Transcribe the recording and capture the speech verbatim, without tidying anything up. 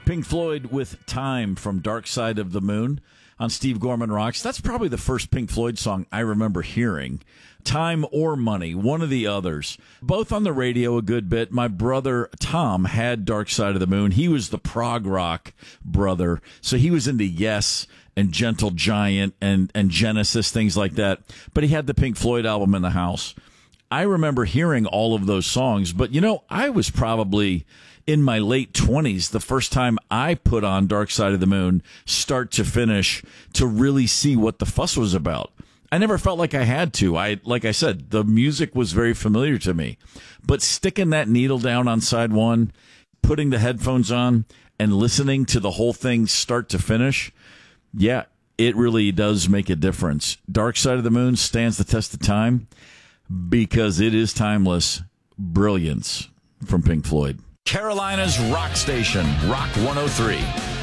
Pink Floyd with Time from Dark Side of the Moon on Steve Gorman Rocks. That's probably the first Pink Floyd song I remember hearing. Time or Money, one of the others. Both on the radio a good bit. My brother Tom had Dark Side of the Moon. He was the prog rock brother, so he was into Yes and Gentle Giant and, and Genesis, things like that. But he had the Pink Floyd album in the house. I remember hearing all of those songs, but, you know, I was probably in my late twenties the first time I put on Dark Side of the Moon, start to finish, to really see what the fuss was about. I never felt like I had to. I, like I said, the music was very familiar to me. But sticking that needle down on side one, putting the headphones on, and listening to the whole thing start to finish, yeah, it really does make a difference. Dark Side of the Moon stands the test of time because it is timeless brilliance from Pink Floyd. Carolina's rock station, Rock one oh three.